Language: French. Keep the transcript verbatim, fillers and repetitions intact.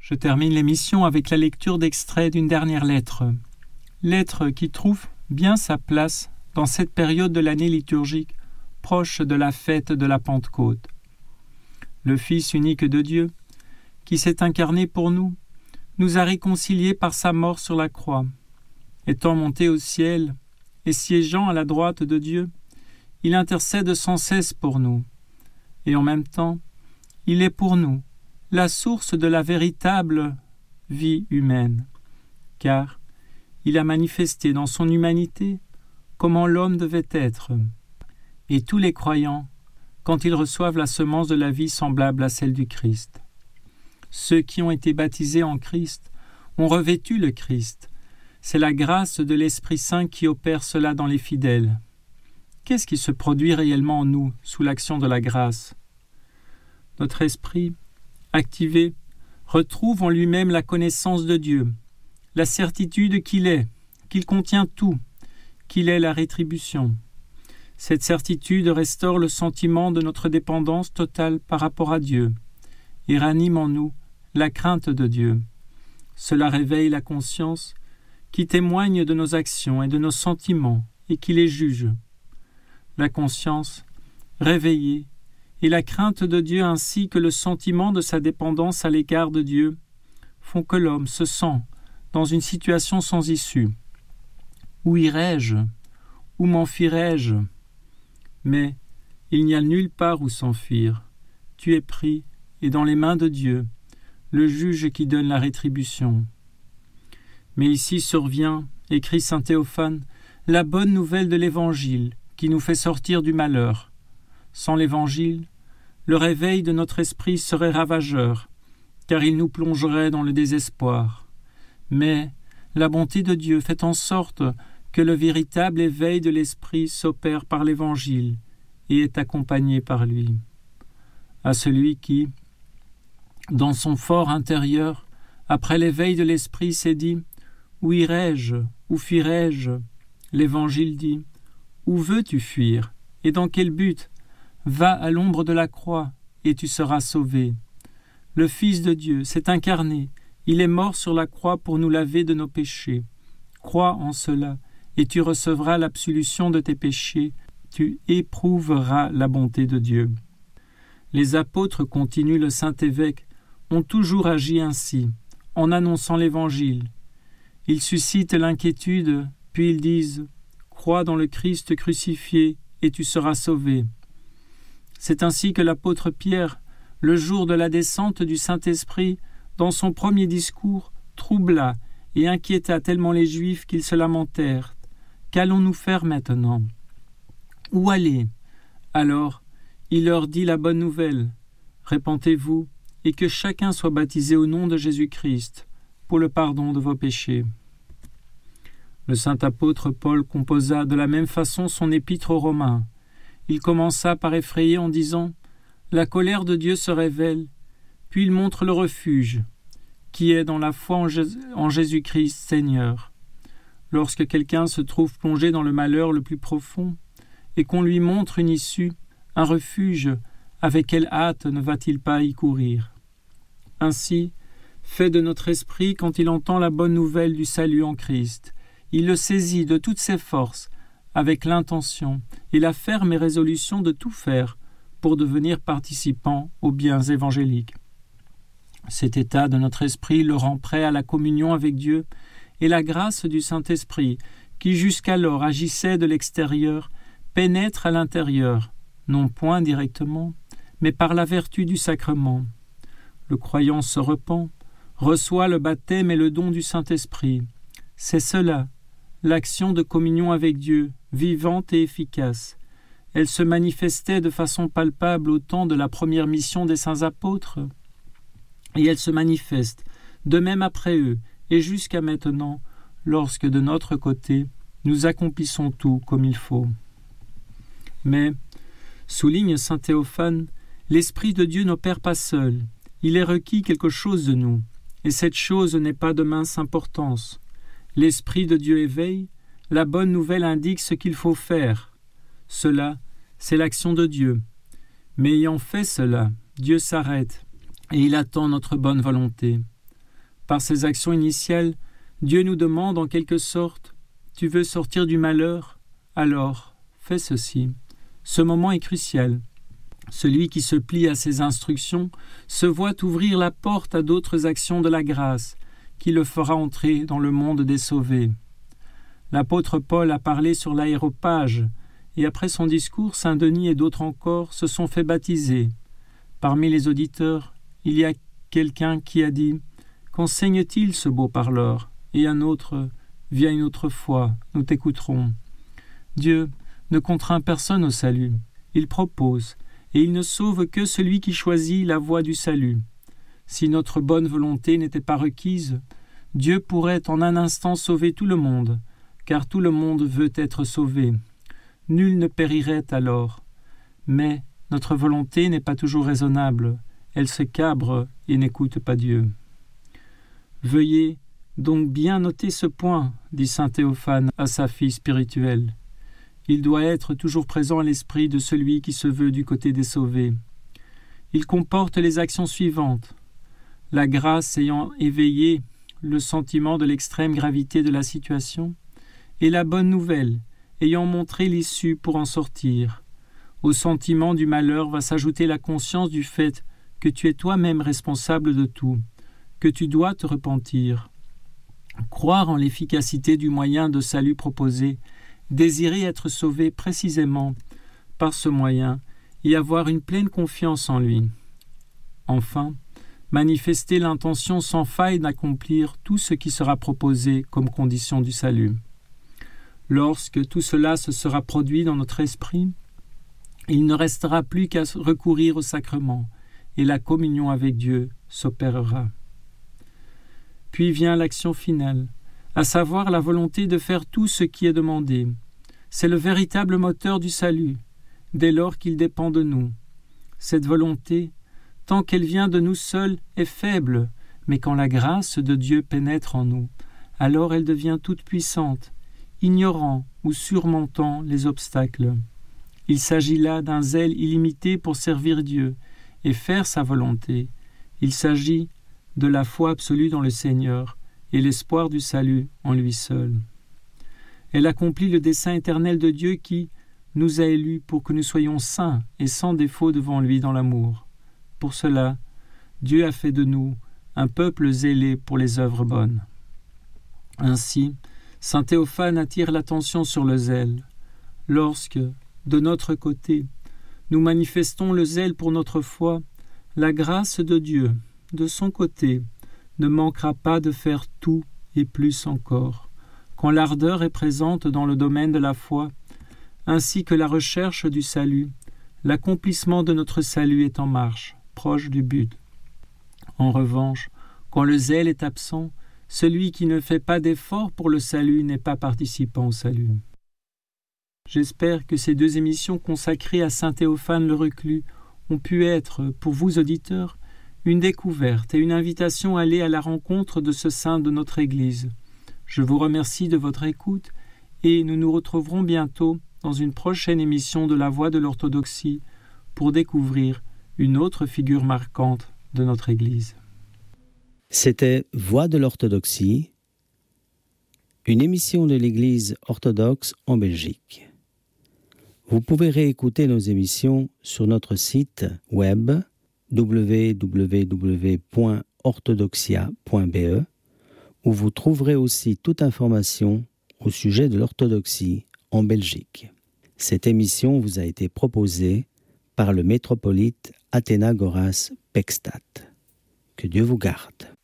Je termine l'émission avec la lecture d'extraits d'une dernière lettre. Lettre qui trouve bien sa place dans cette période de l'année liturgique, proche de la fête de la Pentecôte. Le Fils unique de Dieu, qui s'est incarné pour nous, nous a réconciliés par sa mort sur la croix. Étant monté au ciel et siégeant à la droite de Dieu, il intercède sans cesse pour nous. Et en même temps, il est pour nous la source de la véritable vie humaine, car il a manifesté dans son humanité comment l'homme devait être. Et tous les croyants, quand ils reçoivent la semence de la vie semblable à celle du Christ. Ceux qui ont été baptisés en Christ ont revêtu le Christ. C'est la grâce de l'Esprit Saint qui opère cela dans les fidèles. Qu'est-ce qui se produit réellement en nous sous l'action de la grâce ? Notre esprit, activé, retrouve en lui-même la connaissance de Dieu, la certitude qu'il est, qu'il contient tout, qu'il est la rétribution. Cette certitude restaure le sentiment de notre dépendance totale par rapport à Dieu et ranime en nous la crainte de Dieu. Cela réveille la conscience qui témoigne de nos actions et de nos sentiments et qui les juge. La conscience réveillée et la crainte de Dieu ainsi que le sentiment de sa dépendance à l'égard de Dieu font que l'homme se sent dans une situation sans issue. Où irai-je ? Où m'enfuirai-je ? Mais il n'y a nulle part où s'enfuir. Tu es pris et dans les mains de Dieu, le juge qui donne la rétribution. Mais ici survient, écrit saint Théophane, la bonne nouvelle de l'Évangile qui nous fait sortir du malheur. Sans l'Évangile, le réveil de notre esprit serait ravageur, car il nous plongerait dans le désespoir. Mais la bonté de Dieu fait en sorte que le véritable éveil de l'esprit s'opère par l'Évangile et est accompagné par lui. À celui qui, dans son fort intérieur, après l'éveil de l'esprit, s'est dit « Où irai-je ? Où fuirai-je » L'Évangile dit « Où veux-tu fuir ? Et dans quel but ? Va à l'ombre de la croix, et tu seras sauvé. » Le Fils de Dieu s'est incarné, il est mort sur la croix pour nous laver de nos péchés. Crois en cela, et tu recevras l'absolution de tes péchés, tu éprouveras la bonté de Dieu. Les apôtres, continue le Saint-Évêque, ont toujours agi ainsi, en annonçant l'Évangile. Ils suscitent l'inquiétude, puis ils disent « Crois dans le Christ crucifié, et tu seras sauvé. » C'est ainsi que l'apôtre Pierre, le jour de la descente du Saint-Esprit, dans son premier discours, troubla et inquiéta tellement les Juifs qu'ils se lamentèrent. « Qu'allons-nous faire maintenant ? Où aller ?» Alors, il leur dit la bonne nouvelle. « Répentez-vous, et que chacun soit baptisé au nom de Jésus-Christ, pour le pardon de vos péchés. » Le saint apôtre Paul composa de la même façon son épître aux Romains. Il commença par effrayer en disant « La colère de Dieu se révèle », puis il montre le refuge, qui est dans la foi en, Jés- en Jésus-Christ Seigneur. Lorsque quelqu'un se trouve plongé dans le malheur le plus profond, et qu'on lui montre une issue, un refuge, avec quelle hâte ne va-t-il pas y courir ? Ainsi, fait de notre esprit quand il entend la bonne nouvelle du salut en Christ. Il le saisit de toutes ses forces, avec l'intention et la ferme résolution de tout faire pour devenir participant aux biens évangéliques. Cet état de notre esprit le rend prêt à la communion avec Dieu et la grâce du Saint-Esprit, qui jusqu'alors agissait de l'extérieur, pénètre à l'intérieur, non point directement, mais par la vertu du sacrement. Le croyant se repent, reçoit le baptême et le don du Saint-Esprit. C'est cela, l'action de communion avec Dieu, vivante et efficace. Elle se manifestait de façon palpable au temps de la première mission des saints apôtres, et elle se manifeste, de même après eux, et jusqu'à maintenant, lorsque de notre côté, nous accomplissons tout comme il faut. Mais, souligne saint Théophane, l'Esprit de Dieu n'opère pas seul. Il est requis quelque chose de nous, et cette chose n'est pas de mince importance. L'Esprit de Dieu éveille, la bonne nouvelle indique ce qu'il faut faire. Cela, c'est l'action de Dieu. Mais ayant fait cela, Dieu s'arrête, et il attend notre bonne volonté. Par ses actions initiales, Dieu nous demande en quelque sorte « Tu veux sortir du malheur ? Alors, fais ceci. » Ce moment est crucial. Celui qui se plie à ses instructions se voit ouvrir la porte à d'autres actions de la grâce qui le fera entrer dans le monde des sauvés. L'apôtre Paul a parlé sur l'aéropage et après son discours, Saint Denis et d'autres encore se sont fait baptiser. Parmi les auditeurs, il y a quelqu'un qui a dit « Qu'enseigne-t-il ce beau parleur ?» Et un autre « Viens une autre fois, nous t'écouterons. » Dieu ne contraint personne au salut. Il propose, et il ne sauve que celui qui choisit la voie du salut. Si notre bonne volonté n'était pas requise, Dieu pourrait en un instant sauver tout le monde, car tout le monde veut être sauvé. Nul ne périrait alors. Mais notre volonté n'est pas toujours raisonnable. Elle se cabre et n'écoute pas Dieu. Veuillez donc bien noter ce point, dit saint Théophane à sa fille spirituelle. Il doit être toujours présent à l'esprit de celui qui se veut du côté des sauvés. Il comporte les actions suivantes. La grâce ayant éveillé le sentiment de l'extrême gravité de la situation, et la bonne nouvelle ayant montré l'issue pour en sortir. Au sentiment du malheur va s'ajouter la conscience du fait que tu es toi-même responsable de tout, que tu dois te repentir. Croire en l'efficacité du moyen de salut proposé, désirer être sauvé précisément par ce moyen et avoir une pleine confiance en lui. Enfin, manifester l'intention sans faille d'accomplir tout ce qui sera proposé comme condition du salut. Lorsque tout cela se sera produit dans notre esprit, il ne restera plus qu'à recourir au sacrement et la communion avec Dieu s'opérera. Puis vient l'action finale, à savoir la volonté de faire tout ce qui est demandé. C'est le véritable moteur du salut, dès lors qu'il dépend de nous. Cette volonté, tant qu'elle vient de nous seuls, est faible, mais quand la grâce de Dieu pénètre en nous, alors elle devient toute puissante, ignorant ou surmontant les obstacles. Il s'agit là d'un zèle illimité pour servir Dieu et faire sa volonté. Il s'agit de la foi absolue dans le Seigneur et l'espoir du salut en lui seul. Elle accomplit le dessein éternel de Dieu qui nous a élus pour que nous soyons saints et sans défaut devant lui dans l'amour. Pour cela, Dieu a fait de nous un peuple zélé pour les œuvres bonnes. Ainsi, saint Théophane attire l'attention sur le zèle. Lorsque, de notre côté, nous manifestons le zèle pour notre foi, la grâce de Dieu, de son côté, ne manquera pas de faire tout et plus encore. Quand l'ardeur est présente dans le domaine de la foi, ainsi que la recherche du salut, l'accomplissement de notre salut est en marche, proche du but. En revanche, quand le zèle est absent, celui qui ne fait pas d'effort pour le salut n'est pas participant au salut. J'espère que ces deux émissions consacrées à saint Théophane le Reclus ont pu être, pour vous auditeurs, une découverte et une invitation à aller à la rencontre de ce saint de notre Église. Je vous remercie de votre écoute et nous nous retrouverons bientôt dans une prochaine émission de La Voix de l'Orthodoxie pour découvrir une autre figure marquante de notre Église. C'était Voix de l'Orthodoxie, une émission de l'Église orthodoxe en Belgique. Vous pouvez réécouter nos émissions sur notre site web w w w point orthodoxia point b e où vous trouverez aussi toute information au sujet de l'orthodoxie en Belgique. Cette émission vous a été proposée par le métropolite Athénagoras Pextat. Que Dieu vous garde.